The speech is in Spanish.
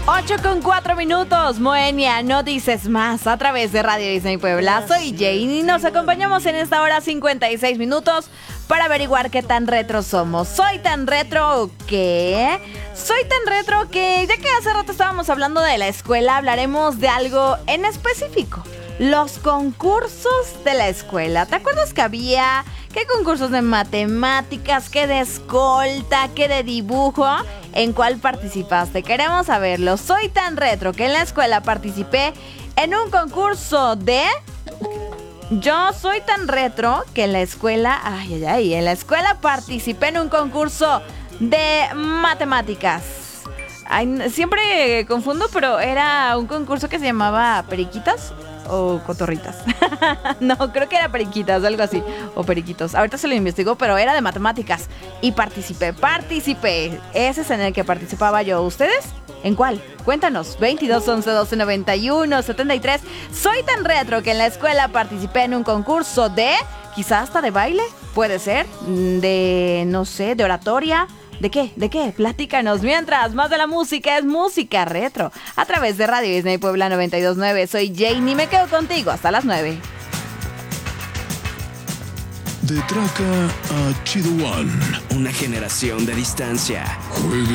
8:04. Moenia, no dices más a través de Radio Disney Puebla. Soy Jane y nos acompañamos en esta hora 56 minutos para averiguar qué tan retro somos. Soy tan retro que ya que hace rato estábamos hablando de la escuela, hablaremos de algo en específico. Los concursos de la escuela. ¿Te acuerdas que había concursos de matemáticas, que de escolta, que de dibujo? ¿En cuál participaste? Queremos saberlo. Soy tan retro que en la escuela participé en un concurso de... Yo soy tan retro que en la escuela... en la escuela participé en un concurso de matemáticas. Siempre confundo, pero era un concurso que se llamaba Periquitas o Cotorritas. No, creo que era Periquitas, algo así. O Periquitos. Ahorita se lo investigo, pero era de matemáticas. Y participé. Ese es en el que participaba yo. ¿Ustedes? ¿En cuál? Cuéntanos. 22 11 12 91 73. Soy tan retro que en la escuela participé en un concurso de... quizás hasta de baile. Puede ser. De oratoria. ¿De qué? Platícanos. Mientras, más de la música es música retro. A través de Radio Disney Puebla 92.9. Soy Jane y me quedo contigo hasta las 9. De Traca a Chido One. Una generación de distancia. Juega